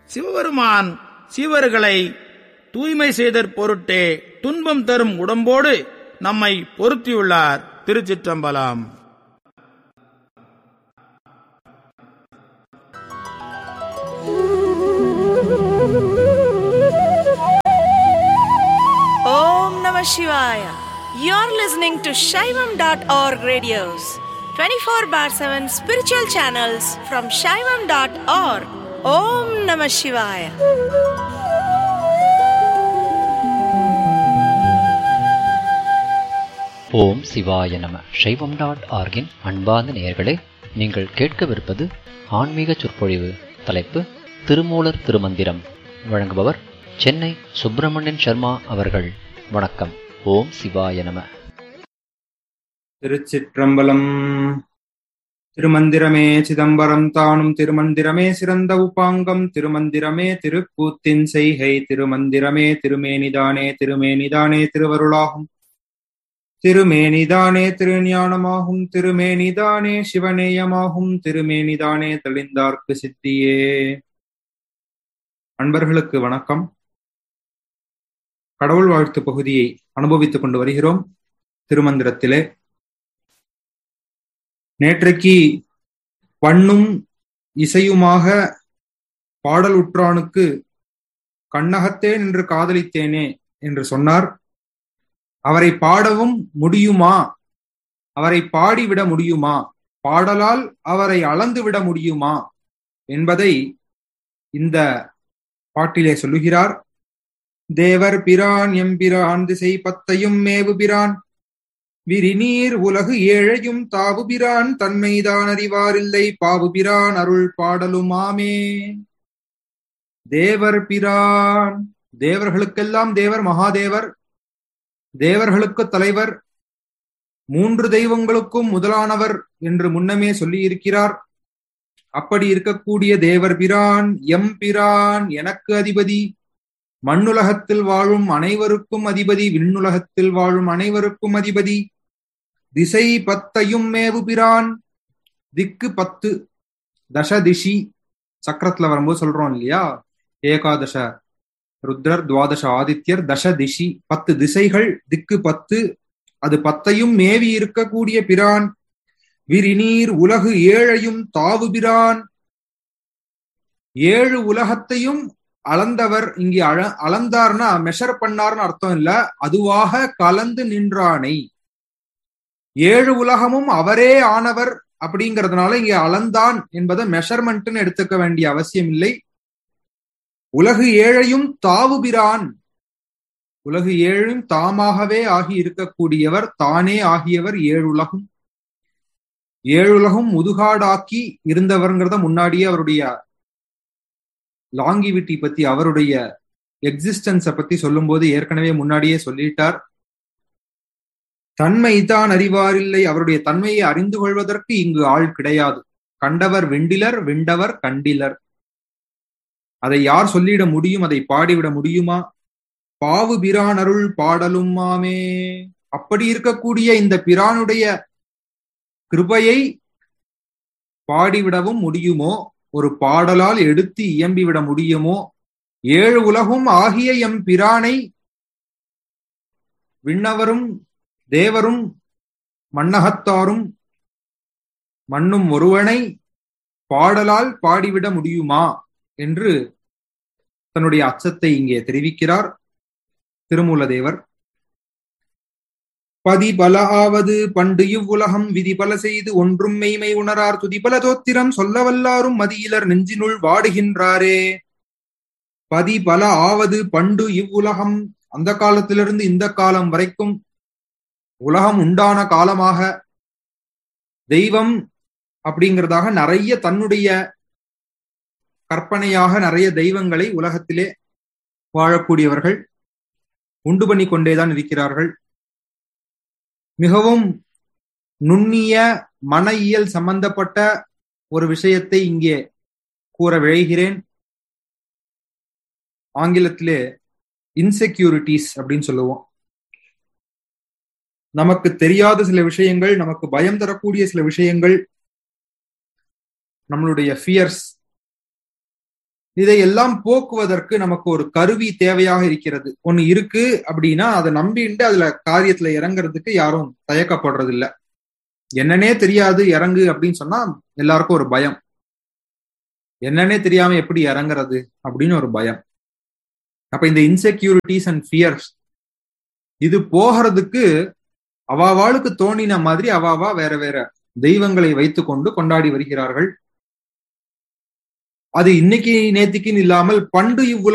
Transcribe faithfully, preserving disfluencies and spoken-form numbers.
சிவபெருமான் சீவர்களை தூய்மை செய்தற் பொருட்டே துன்பம் தரும் உடம்போடு நம்மை பொருத்தியுள்ளார். திருச்சிற்றம்பலம். Om Namah Shivaya. You're listening to Shaivam dot org radios, twenty-four bar seven spiritual channels from Shaivam dot org. Om Namah Shivaya. ஓம் சிவாய நம. சைவம் டாட் ஆர்கின் அன்பார்ந்த நேயர்களே, நீங்கள் கேட்கவிருப்பது ஆன்மீக சொற்பொழிவு. தலைப்பு திருமூலர் திருமந்திரம். வழங்குபவர் சென்னை சுப்பிரமணியன் சர்மா அவர்கள். வணக்கம். ஓம் சிவாய நம. திருச்சிற்றம்பலம். திருமந்திரமே சிதம்பரம் தானும் திருமந்திரமே சிறந்த உபாங்கம் திருமந்திரமே திருக்கூத்தின் செய்கை திருமந்திரமே திருமேனிதானே திருமேனிதானே திருவருளாகும் திருமேனிதானே திருஞானமாகும் திருமேனிதானே சிவநேயமாகும் திருமேனிதானே தெளிந்தார்க்கு சித்தியே. அன்பர்களுக்கு வணக்கம். கடவுள் வாழ்த்து பகுதியை அனுபவித்துக் கொண்டு வருகிறோம் திருமந்திரத்திலே. நேற்றைக்கு பண்ணும் இசையுமாக பாடல் உற்றானுக்கு கண்ணகத்தே நின்று காதலித்தேனே என்று சொன்னார். அவரை பாடவும் முடியுமா? அவரை பாடிவிட முடியுமா? பாடலால் அவரை அளந்துவிட முடியுமா என்பதை இந்த பாட்டிலே சொல்லுகிறார். தேவர் பிரான் எம்பிரான் திசை பத்தையும் மேவு பிரான் விரிநீர் உலகு ஏழையும் தாவு பிரான் தன்மைதான் அறிவாரில்லை பாவு பிரான் அருள் பாடலுமாமே. தேவர் பிரான், தேவர்களுக்கெல்லாம் தேவர், மகாதேவர், தேவர்களுக்கு தலைவர், மூன்று தெய்வங்களுக்கும் முதலானவர் என்று முன்னமே சொல்லி இருக்கிறார். அப்படி இருக்கக்கூடிய தேவர் பிரான், எம் பிரான், எனக்கு அதிபதி, மண்ணுலகத்தில் வாழும் அனைவருக்கும் அதிபதி, விண்ணுலகத்தில் வாழும் அனைவருக்கும் அதிபதி, திசை பத்தையும் மேவு பிரான், திக்கு பத்து, தசதிஷி சக்கரத்துல வரும்போது சொல்றோம் இல்லையா, ஏகாதச ருத்ரர், துவாதச ஆதித்யர், தச திஷி, பத்து திசைகள், திக்கு பத்து, அது பத்தையும் மேவி இருக்கக்கூடிய பிரான். விரிநீர் உலகு ஏழையும் தாவு பிரான், ஏழு உலகத்தையும் அளந்தவர். இங்கே அழ அளந்தார்னா மெஷர் பண்ணார்னு அர்த்தம் இல்ல, அதுவாக கலந்து நின்றானை. ஏழு உலகமும் அவரே ஆனவர் அப்படிங்கிறதுனால இங்கே அளந்தான் என்பதை மெஷர்மெண்ட்னு எடுத்துக்க வேண்டிய அவசியம் இல்லை. உலகு ஏழையும் தாவுபிரான், உலகு ஏழும் தாமாகவே ஆகி இருக்கக்கூடியவர், தானே ஆகியவர். ஏழுலகும் ஏழுலகும் முதுகாடாக்கி இருந்தவர்ங்கிறத முன்னாடியே அவருடைய லாங்கிவிட்டி பத்தி, அவருடைய எக்ஸிஸ்டன்ஸை பத்தி சொல்லும் போது ஏற்கனவே முன்னாடியே சொல்லிட்டார். தன்மைதான் அறிவாரில்லை, அவருடைய தன்மையை அறிந்து கொள்வதற்கு இங்கு ஆள் கிடையாது. கண்டவர் வெண்டிலர், வெண்டவர் கண்டிலர். அதை யார் சொல்லிட முடியும்? அதை பாடிவிட முடியுமா? பாவு பிரான் அருள் பாடலும் மாமே. அப்படி இருக்கக்கூடிய இந்த பிரானுடைய கிருபையை பாடிவிடவும் முடியுமோ? ஒரு பாடலால் எடுத்து இயம்பிவிட முடியுமோ? ஏழு உலகும் ஆகிய எம் பிரானை, விண்ணவரும் தேவரும் மண்ணகத்தாரும் மண்ணும் ஒருவனை பாடலால் பாடிவிட முடியுமா என்று தன்னுடைய அச்சத்தை இங்கே தெரிவிக்கிறார் திருமூலதேவர். பதிபல ஆவது பண்டு இவ்வுலகம் விதிபல செய்து ஒன்றும் மெய்மை உணரார் துதிபல தோத்திரம் சொல்ல வல்லாரும் மதியிலர் நெஞ்சினுள் வாடுகின்றாரே. பதிபல ஆவது பண்டு இவ்வுலகம், அந்த காலத்திலிருந்து இந்த காலம் வரைக்கும் உலகம் உண்டான காலமாக தெய்வம் அப்படிங்கிறதாக நிறைய தன்னுடைய கற்பனையாக நிறைய தெய்வங்களை உலகத்திலே வாழக்கூடியவர்கள் உண்டு பண்ணி கொண்டேதான் இருக்கிறார்கள். மிகவும் நுண்ணிய மன இயல் சம்பந்தப்பட்ட ஒரு விஷயத்தை இங்கே கூற விழைகிறேன். ஆங்கிலத்திலே இன்செக்யூரிட்டிஸ் அப்படின்னு சொல்லுவோம். நமக்கு தெரியாத சில விஷயங்கள், நமக்கு பயம் தரக்கூடிய சில விஷயங்கள், நம்மளுடைய ஃபியர்ஸ், இதையெல்லாம் போக்குவதற்கு நமக்கு ஒரு கருவி தேவையாக இருக்கிறது. ஒண்ணு இருக்கு அப்படின்னா அதை நம்பிட்டு அதுல காரியத்துல இறங்குறதுக்கு யாரும் தயக்கப்படுறது இல்ல. என்னன்னே தெரியாது இறங்கு அப்படின்னு சொன்னா எல்லாருக்கும் ஒரு பயம். என்னன்னே தெரியாம எப்படி இறங்குறது அப்படின்னு ஒரு பயம். அப்ப இந்த இன்செக்யூரிட்டிஸ் அண்ட் ஃபியர்ஸ் இது போகிறதுக்கு அவாவாளுக்கு தோணின மாதிரி அவாவா வேற வேற தெய்வங்களை வைத்து கொண்டு கொண்டாடி வருகிறார்கள். அது இன்னைக்கு நேத்திக்குன்னு இல்லாமல் பண்டு இவ்வுலக